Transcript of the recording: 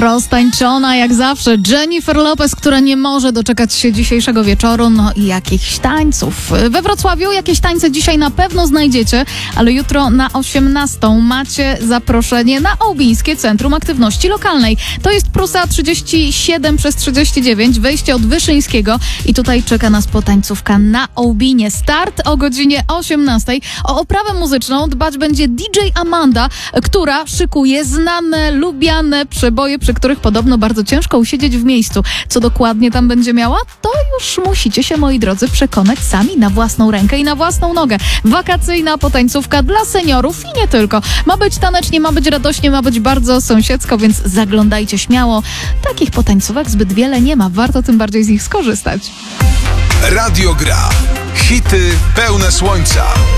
Roztańczona jak zawsze Jennifer Lopez, która nie może doczekać się dzisiejszego wieczoru, no i jakichś tańców. We Wrocławiu jakieś tańce dzisiaj na pewno znajdziecie, ale jutro na 18:00 macie zaproszenie na Ołbińskie Centrum Aktywności Lokalnej. To jest Prusa 37/39, wejście od Wyszyńskiego i tutaj czeka nas potańcówka na Ołbinie. Start o godzinie 18:00. O oprawę muzyczną dbać będzie DJ Amanda, która szykuje znane, lubiane przeboje, przy których podobno bardzo ciężko usiedzieć w miejscu. Co dokładnie tam będzie miała, to już musicie się, moi drodzy, przekonać sami na własną rękę i na własną nogę. Wakacyjna potańcówka dla seniorów i nie tylko. Ma być tanecznie, ma być radośnie, ma być bardzo sąsiedzko, więc zaglądajcie śmiało. Takich potańcówek zbyt wiele nie ma. Warto tym bardziej z nich skorzystać. Radio Gra. Hity pełne słońca.